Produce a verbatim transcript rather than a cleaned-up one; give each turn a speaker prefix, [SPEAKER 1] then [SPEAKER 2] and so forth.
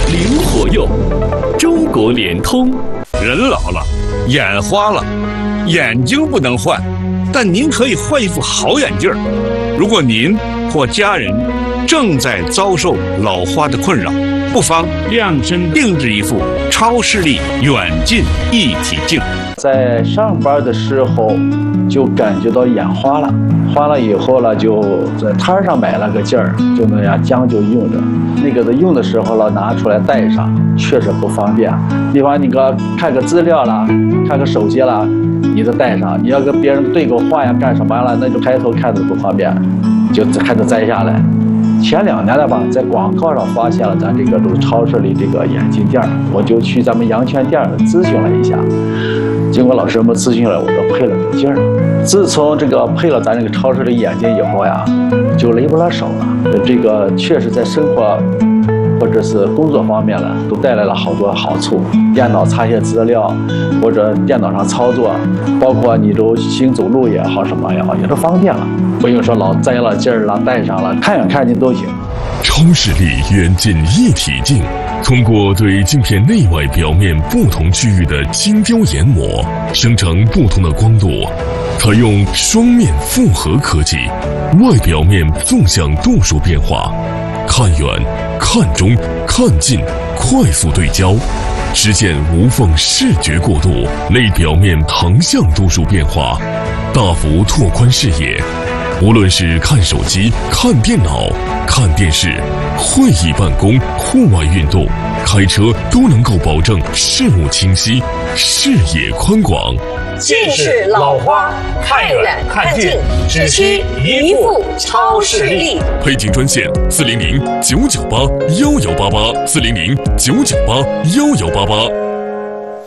[SPEAKER 1] 灵活用，中国联通。
[SPEAKER 2] 人老了，眼花了，眼睛不能换，但您可以换一副好眼镜儿。如果您或家人正在遭受老花的困扰，不妨量身定制一副超视力远近一体镜。
[SPEAKER 3] 在上班的时候就感觉到眼花了，花了以后了，就在摊上买了个镜儿，就那样将就用着。那个的用的时候了，拿出来带上，确实不方便。比方你个看个资料啦，看个手机啦，你都带上；你要跟别人对个话呀，干什么了，那就抬头看着不方便，就还得摘下来。前两年了吧，在广告上发现了咱这个都超市里这个眼镜店，我就去咱们阳泉店咨询了一下。经过老师们咨询了，我就配了个镜儿。自从这个配了咱这个超市里眼镜以后呀，就累不了手了。这个确实在生活或者是工作方面呢，都带来了好多好处。电脑查些资料，或者电脑上操作，包括你都行走路也好，什么也好，也都方便了。不用说老摘了镜儿了，戴上了，看远看近都行。
[SPEAKER 4] 超视力远近一体镜，通过对镜片内外表面不同区域的精雕研磨，生成不同的光度。采用双面复合科技，外表面纵向度数变化，看远、看中、看近，快速对焦，实现无缝视觉过渡；内表面横向度数变化，大幅拓宽视野。无论是看手机、看电脑、看电视、会议办公、户外运动、开车，都能够保证视物清晰、视野宽广。
[SPEAKER 5] 近视老花，看远看近，只需一副超视力。
[SPEAKER 4] 配镜专线：四零零九九八幺幺八八，四零零九九八幺幺八八。